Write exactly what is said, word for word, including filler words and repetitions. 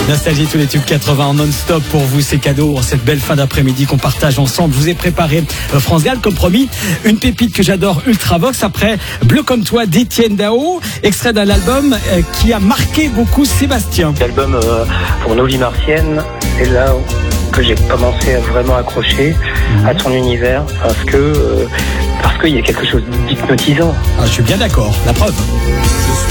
Nostalgie, tous les tubes quatre-vingts en non-stop pour vous, c'est cadeau. Cette belle fin d'après-midi qu'on partage ensemble. Je vous ai préparé euh, France Gall, comme promis, une pépite que j'adore, Ultravox, après Bleu comme toi d'Étienne Dao, extrait d'un album euh, qui a marqué beaucoup Sébastien. L'album euh, pour Nos vies martiennes, c'est là que j'ai commencé à vraiment accrocher mmh. à son univers, parce que euh, parce qu'il y a quelque chose d'hypnotisant. Ah, je suis bien d'accord, la preuve.